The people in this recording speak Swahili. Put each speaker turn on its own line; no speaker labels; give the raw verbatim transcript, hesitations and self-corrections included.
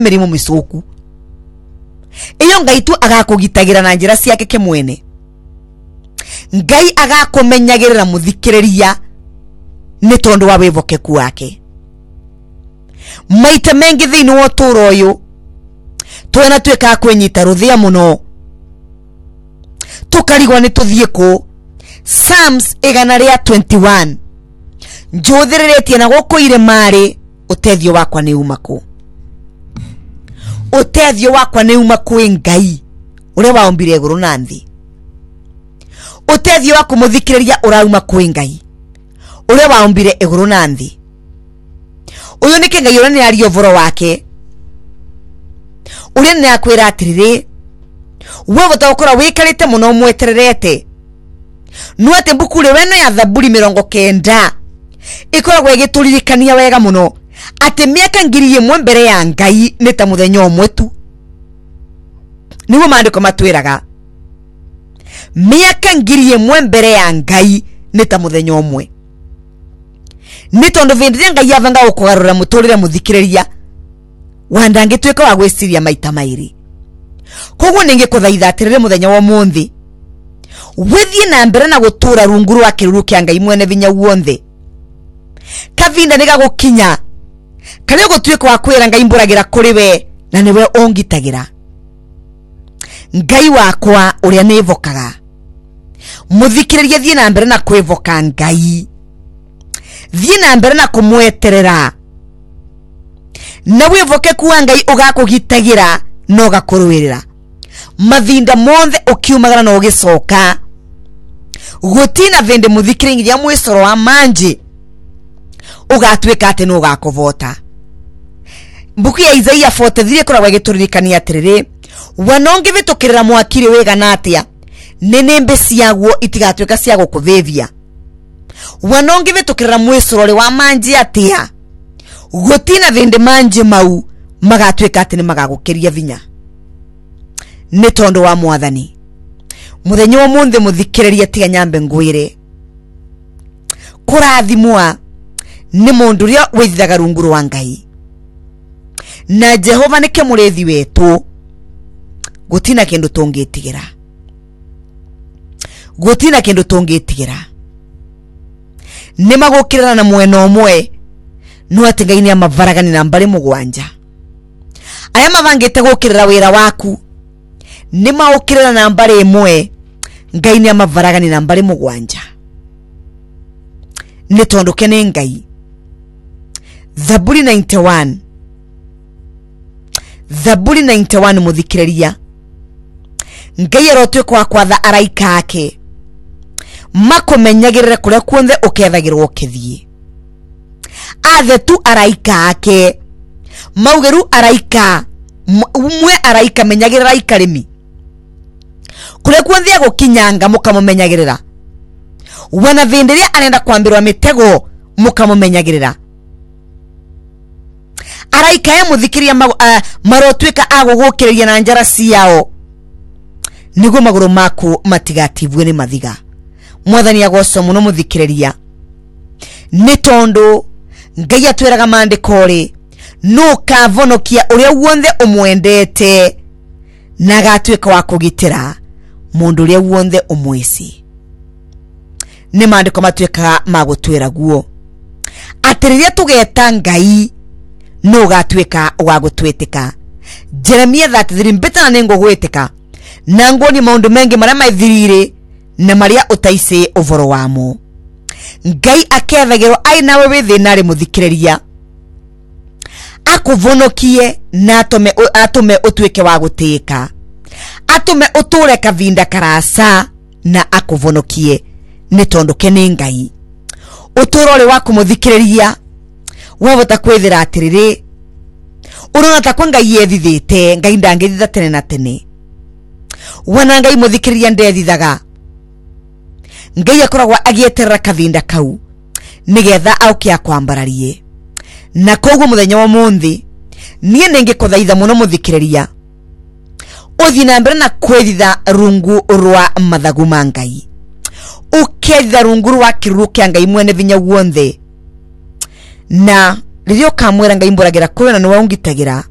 mirimu micuku iyo Ngai tu agakugitagira na njira ciake kimwene. Ngai agakumenyagirira muthikiriria ni tondu wa wivokeku wake. Maita mengi thiini wa uturo uyu twena tweka kwenyita ruthia muno tukarigwa ni tuthie ku. Psalms igana ria twenty-one njuthiriretie na gukuire mari utethio wakwa ni umaku. Utethio wakwa ni umaku Ngai uria waombire iguru na nthi. Utethio waku muthikiriria urauma kwi Ngai uria waombire iguru na nthi. Uyu ni Ngai uria ni ari ovoro wake uria ni akwira atiriri we gutokora wikarite muno mwetererete no ate mbukure weno ya Thaburi mirongo kenda ikoragwo igituririkania wega muno ati miaka ngiri imwe mbere ya Ngai ni ta muthenya umwe tu. Niwo maandiko matwiraga miaka ngiri imwe mbere ya Ngai ni ta muthenya umwe. Ni tondu vindire Ngai avanga gukugarura muturire muthikiriria wandangitweka wa gwiciria maita mairi. Koguo ninge kuthaitha atirire muthenya wa munthi withie na mbere na gutura rungu rwa kiruru kia Ngai mwene vinya wonthe. Kavinda niga gukinya kare gutweka wa kwira Ngai mburagira kuri we na niwe ongitagira. Ngai wakwa uria nivokaga muthikiriria thie na mbere na kwivoka Ngai. Thie na mbere na kumweterera na wivokeku wa Ngai ugakugitagira no gakurwirira mathinda monthe ukiumagara no gicoka gutina vende muthikiriria mwisoro wa manji ugatweka ati no gakuvota. Mbuku ya Isaiah forty-three koragwo igituririkania atiriri wanonge vitukirira mwakiri wegana atia nene mbe ciaguo itigatweka cia gukuvivia. Wanonge vitukirira mwisoro wa manji atia gutina vende manji mau magatweka ati ni magagukiria vinya. Ni tondu wa Mwathani muthenya wa munthi muthikiriria tiga nyambe ngwire kurathimwa ni mundu ria withaga rungu rwa Ngai na Jehova ni kemurithi wetu gutina kindu tungitigira gutina kindu tungitigira ni magukirana na mwena umwe no ati Ngai ni amavaragani na mbari mugwanja. Aya mavangite gukirira wira waku ni maukirana na mbari imwe Ngai ni amavaragani na mbari mugwanja. Ni tondu kene Ngai. Thaburi ninety-one Thaburi ninety-one muthikiriria Ngai arotwe kwa kwatha araika ake makumenyagirire kuria kuonthe ukethagirwo ukithie. Athe tu araika ake maugeru araika umwe araika menyagirira araika rimi kuria kuonthe gukinyanga mukamumenyagirira. Wana vindiria anenda kwambirwa mitego mukamumenyagirira. Araika ya muthikiria uh, marotweka agugukiriria na njara ciao nigo maguru maku matigativwe ni mathiga. Mwathani agoco muno muthikiriria ni tondu Ngai atwiraga mandiko ri no kavonokia uria wonthe umwendete na gatweka wa kugitira mundu uria wonthe umwisi. Ni mandiko matweka magutwira guo atiriria tugeta Ngai no gatweka wa gutwetika. Jeremia thirty-three mbeta nengo gwetika na ngoni maundu mengi maria maithirire na maria utaise ovoro wamo. Ngai akethagirwo ai nawe withina ri muthikiriria akuvonokie na atume atume utweke wa gutika atume uture kavinda karasa na akuvonokie ni tondu kene Ngai uturore waku muthikiriria wavota kwithira atiriri urona ta kwa Ngai yethithite. Ngai ndangithitha tene na tene. Wana Ngai muthikiriria ndethithaga Ngai akoragwa agieterera kavinda kau nigetha aukia kwambararie. Na koguo muthenya wa munthi nie ninge kuthaitha muno muthikiriria uthi na mbere na kwithitha rungu rwa mathagu ma Ngai ukethitha rungu rwa kiruru kia Ngai mwene vinya wonthe na ririo kamwira Ngai mburagira kwena no ungitagira